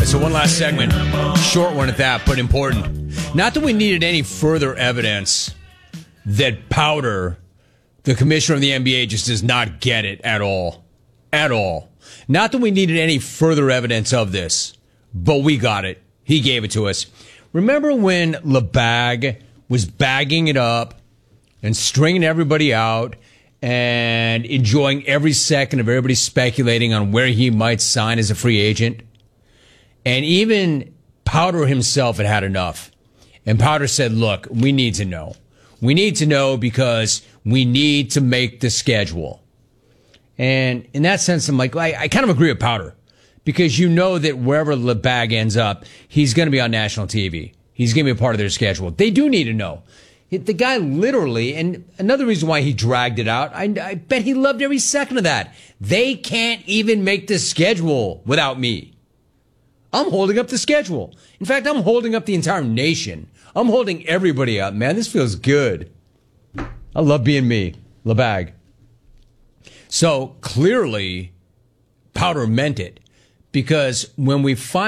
So one last segment, short one at that, but important. Not that we needed any further evidence that Powder, the commissioner of the NBA, just does not get it at all. At all. Not that we needed any further evidence of this, but we got it. He gave it to us. Remember when LeBag was bagging it up and stringing everybody out and enjoying every second of everybody speculating on where he might sign as a free agent? And even Powder himself had had enough. And Powder said, look, we need to know. We need to know because we need to make the schedule. And in that sense, I'm like, I kind of agree with Powder. Because you know that wherever LeBag ends up, he's going to be on national TV. He's going to be a part of their schedule. They do need to know. The guy literally, and another reason why he dragged it out, I bet he loved every second of that. They can't even make the schedule without me. I'm holding up the schedule. In fact, I'm holding up the entire nation. I'm holding everybody up, man. This feels good. I love being me, LeBag. So clearly, Powder meant it. Because when we find